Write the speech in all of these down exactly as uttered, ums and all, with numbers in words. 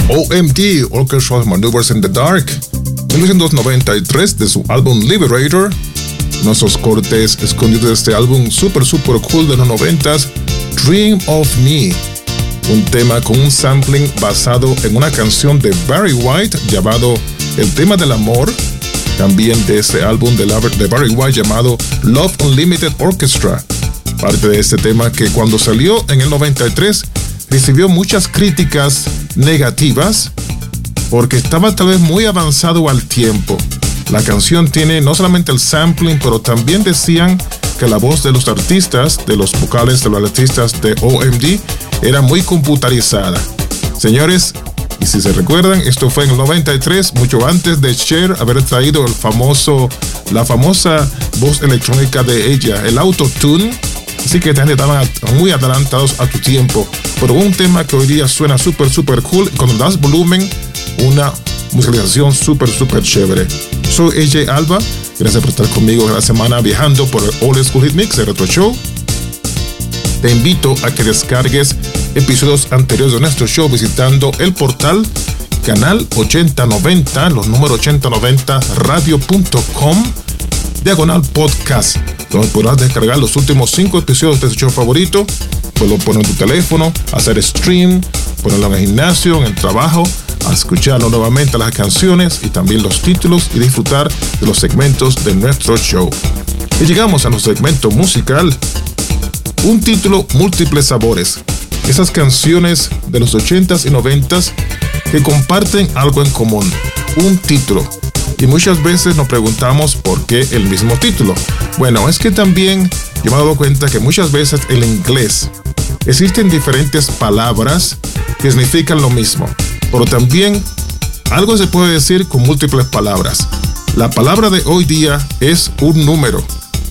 O M D, Orchestral Maneuvers in the Dark, mil novecientos noventa y tres, de su álbum Liberator. Nuestros cortes escondidos de este álbum super super cool de los noventas, Dream of Me, un tema con un sampling basado en una canción de Barry White llamado El tema del amor, también de este álbum de, de Barry White llamado Love Unlimited Orchestra. Parte de este tema que cuando salió en el noventa y tres recibió muchas críticas negativas porque estaba tal vez muy avanzado al tiempo. La canción tiene no solamente el sampling, pero también decían que la voz de los artistas, de los vocales de los artistas de O M D, era muy computarizada. Señores, y si se recuerdan, esto fue en el noventa y tres, mucho antes de Cher haber traído el famoso, la famosa voz electrónica de ella, el autotune. Así que esta gente estaban muy adelantados a tu tiempo. Pero un tema que hoy día suena súper, súper cool. Cuando das volumen, una musicalización súper, súper chévere. Soy A J Alba. Gracias por estar conmigo cada semana viajando por el Old School Hit Mix, el Retro Show. Te invito a que descargues episodios anteriores de nuestro show visitando el portal canal ochenta noventa, los números ochenta noventa radio punto com, diagonal podcast, donde podrás descargar los últimos cinco episodios de tu show favorito. Puedes poner en tu teléfono, hacer stream, ponerlo en el gimnasio, en el trabajo, a escucharlo nuevamente las canciones y también los títulos y disfrutar de los segmentos de nuestro show. Y llegamos a nuestro segmento musical. Un título, múltiples sabores. Esas canciones de los ochentas y noventas que comparten algo en común. Un título. Y muchas veces nos preguntamos por qué el mismo título. Bueno, es que también yo me he dado cuenta que muchas veces en inglés existen diferentes palabras que significan lo mismo. Pero también algo se puede decir con múltiples palabras. La palabra de hoy día es un número.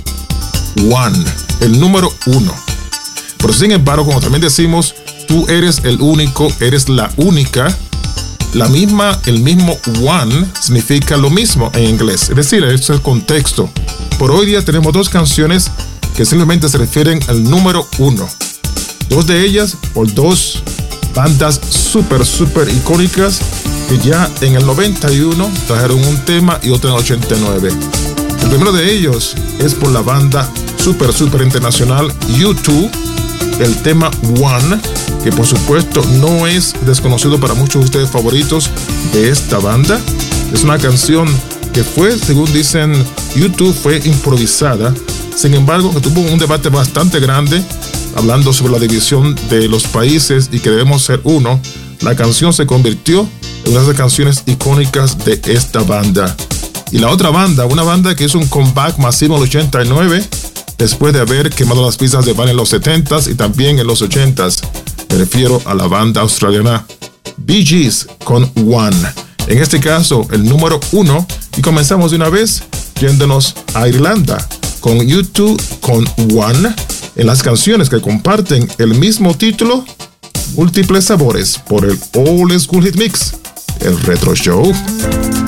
One. El número uno. Pero sin embargo, como también decimos, tú eres el único, eres la única. La misma, el mismo one significa lo mismo en inglés. Es decir, este es el contexto. Por hoy día tenemos dos canciones que simplemente se refieren al número uno. Dos de ellas por dos bandas súper, súper icónicas que ya en el noventa y uno trajeron un tema y otro en el ochenta y nueve. El primero de ellos es por la banda súper, súper internacional U dos, el tema One, que por supuesto no es desconocido para muchos de ustedes favoritos de esta banda. Es una canción que fue, según dicen U dos, fue improvisada. Sin embargo, que tuvo un debate bastante grande hablando sobre la división de los países y que debemos ser uno. La canción se convirtió en una de las canciones icónicas de esta banda. Y la otra banda, una banda que hizo un comeback masivo en el ochenta y nueve, después de haber quemado las pistas de Van en los setentas y también en los ochentas. Me refiero a la banda australiana Bee Gees con One. En este caso, el número uno. Y comenzamos de una vez yéndonos a Irlanda con U dos con One, en las canciones que comparten el mismo título, múltiples sabores, por el Old School Hit Mix, el Retro Show.